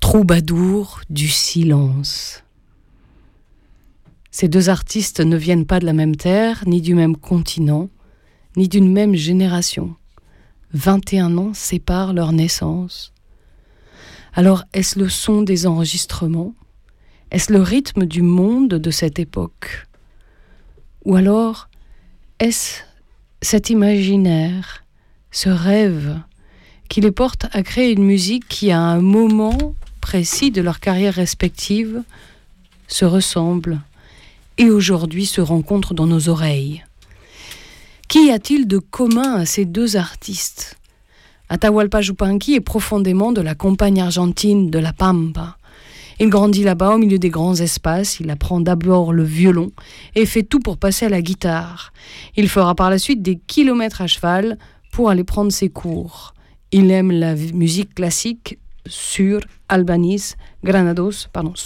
troubadour du silence. Ces deux artistes ne viennent pas de la même terre, ni du même continent, ni d'une même génération. 21 ans séparent leur naissance. Alors, est-ce le son des enregistrements ? Est-ce le rythme du monde de cette époque ? Ou alors, est-ce cet imaginaire, ce rêve qui les porte à créer une musique qui, à un moment précis de leur carrière respective, se ressemble et aujourd'hui se rencontre dans nos oreilles ? Qu'y a-t-il de commun à ces deux artistes ? Atahualpa Yupanqui est profondément de la campagne argentine de la Pampa. Il grandit là-bas au milieu des grands espaces, il apprend d'abord le violon et fait tout pour passer à la guitare. Il fera par la suite des kilomètres à cheval pour aller prendre ses cours. Il aime la musique classique sur Albéniz, Granados,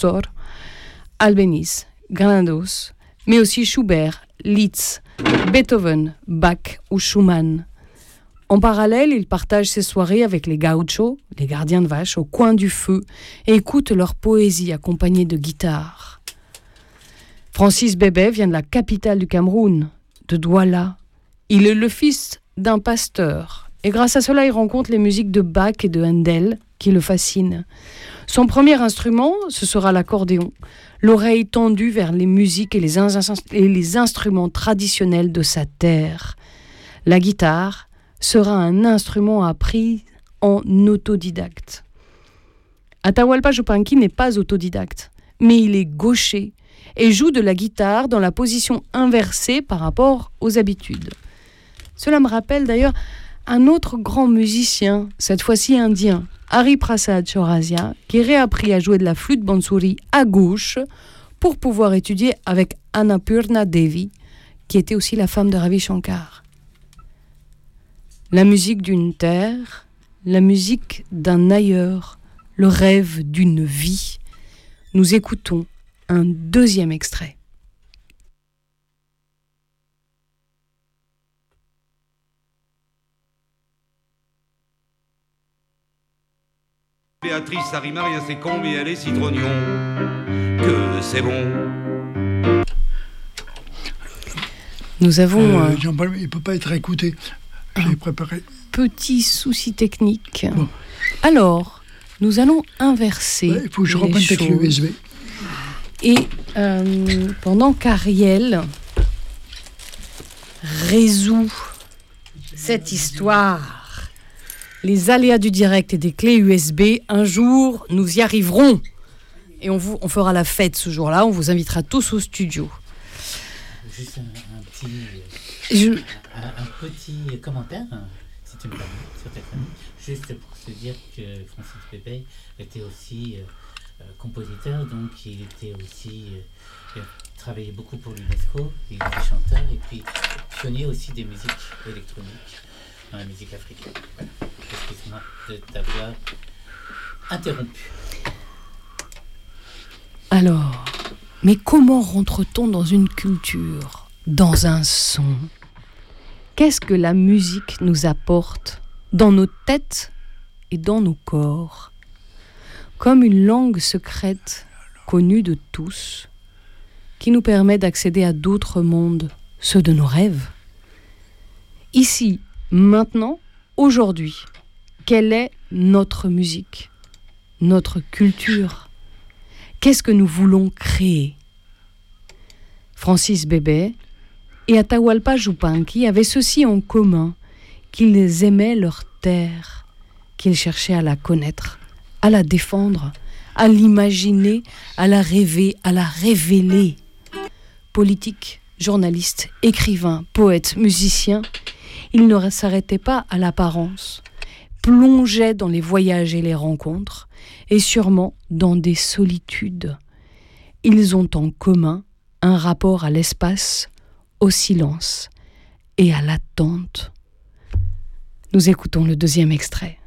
mais aussi Schubert, Liszt, Beethoven, Bach ou Schumann. En parallèle, il partage ses soirées avec les gauchos, les gardiens de vaches, au coin du feu et écoute leur poésie accompagnée de guitare. Francis Bébé vient de la capitale du Cameroun, de Douala. Il est le fils d'un pasteur et grâce à cela, il rencontre les musiques de Bach et de Handel qui le fascinent. Son premier instrument, ce sera l'accordéon, l'oreille tendue vers les musiques et les instruments traditionnels de sa terre. La guitare sera un instrument appris en autodidacte. Atahualpa Yupanqui n'est pas autodidacte, mais il est gaucher et joue de la guitare dans la position inversée par rapport aux habitudes. Cela me rappelle d'ailleurs un autre grand musicien, cette fois-ci indien, Hari Prasad Chaurasia, qui réapprit à jouer de la flûte bansuri à gauche pour pouvoir étudier avec Annapurna Devi, qui était aussi la femme de Ravi Shankar. La musique d'une terre, la musique d'un ailleurs, le rêve d'une vie. Nous écoutons un deuxième extrait. Béatrice, ça rime à rien, c'est con, mais elle est citrognon. Que c'est bon. Nous avons... Jean-Paul, il ne peut pas être écouté. J'ai préparé. Petit souci technique. Bon. Alors, nous allons inverser. Il faut que je reprenne ta clé USB. Et pendant qu'Ariel résout cette histoire, les aléas du direct et des clés USB, un jour, nous y arriverons. Et on fera la fête ce jour-là. On vous invitera tous au studio. Juste un petit commentaire, si tu me permets, sur ta chronique, juste pour te dire que Francis Bébé était aussi compositeur, donc il était aussi, il a travaillé beaucoup pour l'UNESCO, il était chanteur et puis pionnier aussi des musiques électroniques dans la musique africaine. Voilà. Excuse-moi de t'avoir interrompu. Alors, mais comment rentre-t-on dans une culture, dans un son ? Qu'est-ce que la musique nous apporte dans nos têtes et dans nos corps ? Comme une langue secrète connue de tous, qui nous permet d'accéder à d'autres mondes, ceux de nos rêves. Ici, maintenant, aujourd'hui, quelle est notre musique, notre culture ? Qu'est-ce que nous voulons créer ? Francis Bébé et Atahualpa Yupanqui avaient ceci en commun, qu'ils aimaient leur terre, qu'ils cherchaient à la connaître, à la défendre, à l'imaginer, à la rêver, à la révéler. Politiques, journalistes, écrivains, poètes, musiciens, ils ne s'arrêtaient pas à l'apparence, plongeaient dans les voyages et les rencontres, et sûrement dans des solitudes. Ils ont en commun un rapport à l'espace, au silence et à l'attente. Nous écoutons le deuxième extrait.